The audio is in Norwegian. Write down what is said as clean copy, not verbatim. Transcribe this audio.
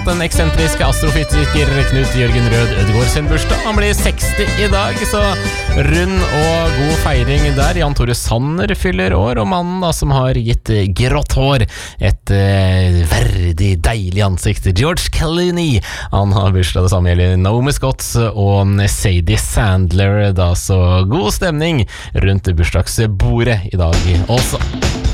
annet den eksentriske astrofysiker Knut Jørgen Rød Ødegård sin bursdag. Han blir 60 i dag, så rund og god feiring der. Jan Tore Sanner fyller år, og mannen da som har gitt grått hår et verdig, deilig ansikt, George Clooney. Han har bursdag, det samme gjelder Naomi Scott og Sadie Sandler da, så god stemning rundt bursdagsbordet i dag også.